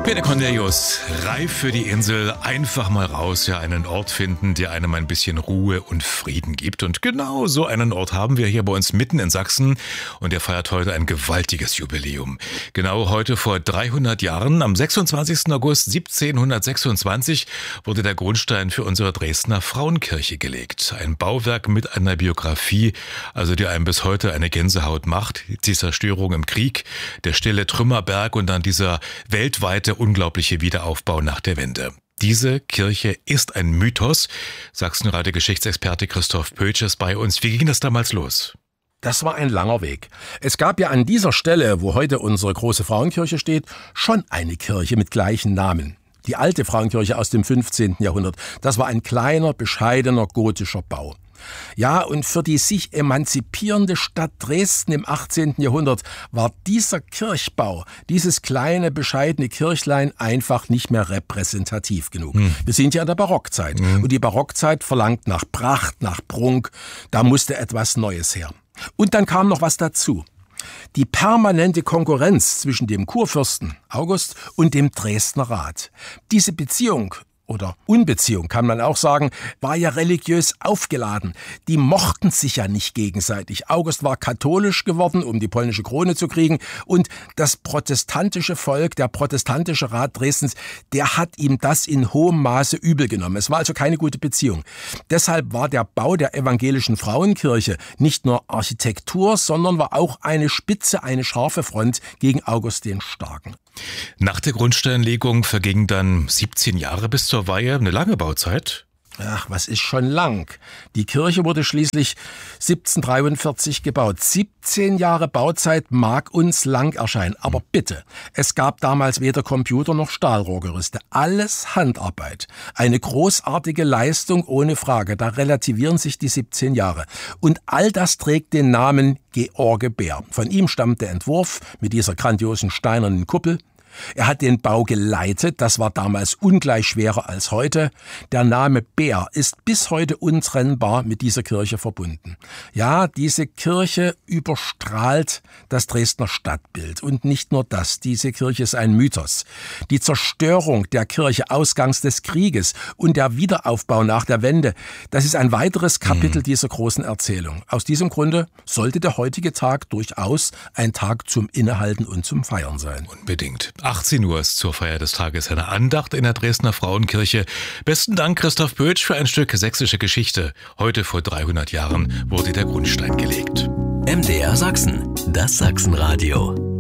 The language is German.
Peter Cornelius, reif für die Insel, einfach mal raus, ja, einen Ort finden, der einem ein bisschen Ruhe und Frieden gibt. Und genau so einen Ort haben wir hier bei uns mitten in Sachsen und der feiert heute ein gewaltiges Jubiläum. Genau heute vor 300 Jahren, am 26. August 1726, wurde der Grundstein für unsere Dresdner Frauenkirche gelegt. Ein Bauwerk mit einer Biografie, also die einem bis heute eine Gänsehaut macht. Die Zerstörung im Krieg, der stille Trümmerberg und dann dieser weltweite unglaubliche Wiederaufbau nach der Wende. Diese Kirche ist ein Mythos. Sachsenradio-Geschichtsexperte Christoph Pötsch ist bei uns. Wie ging das damals los? Das war ein langer Weg. Es gab ja an dieser Stelle, wo heute unsere große Frauenkirche steht, schon eine Kirche mit gleichen Namen. Die alte Frauenkirche aus dem 15. Jahrhundert. Das war ein kleiner, bescheidener, gotischer Bau. Ja, und für die sich emanzipierende Stadt Dresden im 18. Jahrhundert war dieser Kirchbau, dieses kleine, bescheidene Kirchlein einfach nicht mehr repräsentativ genug. Wir sind ja in der Barockzeit und die Barockzeit verlangt nach Pracht, nach Prunk, da musste etwas Neues her. Und dann kam noch was dazu. Die permanente Konkurrenz zwischen dem Kurfürsten August und dem Dresdner Rat. Diese Beziehung oder Unbeziehung, kann man auch sagen, war ja religiös aufgeladen. Die mochten sich ja nicht gegenseitig. August war katholisch geworden, um die polnische Krone zu kriegen. Und das protestantische Volk, der protestantische Rat Dresdens, der hat ihm das in hohem Maße übel genommen. Es war also keine gute Beziehung. Deshalb war der Bau der evangelischen Frauenkirche nicht nur Architektur, sondern war auch eine spitze, eine scharfe Front gegen August den Starken. Nach der Grundsteinlegung vergingen dann 17 Jahre bis zur Weihe, eine lange Bauzeit. Ach, was ist schon lang? Die Kirche wurde schließlich 1743 gebaut. 17 Jahre Bauzeit mag uns lang erscheinen. Aber bitte, es gab damals weder Computer noch Stahlrohrgerüste. Alles Handarbeit. Eine großartige Leistung ohne Frage. Da relativieren sich die 17 Jahre. Und all das trägt den Namen George Bär. Von ihm stammt der Entwurf mit dieser grandiosen steinernen Kuppel. Er hat den Bau geleitet, das war damals ungleich schwerer als heute. Der Name Bär ist bis heute untrennbar mit dieser Kirche verbunden. Ja, diese Kirche überstrahlt das Dresdner Stadtbild. Und nicht nur das, diese Kirche ist ein Mythos. Die Zerstörung der Kirche ausgangs des Krieges und der Wiederaufbau nach der Wende, das ist ein weiteres Kapitel dieser großen Erzählung. Aus diesem Grunde sollte der heutige Tag durchaus ein Tag zum Innehalten und zum Feiern sein. Unbedingt. 18 Uhr ist zur Feier des Tages eine Andacht in der Dresdner Frauenkirche. Besten Dank, Christoph Pötsch, für ein Stück sächsische Geschichte. Heute vor 300 Jahren wurde der Grundstein gelegt. MDR Sachsen, das Sachsenradio.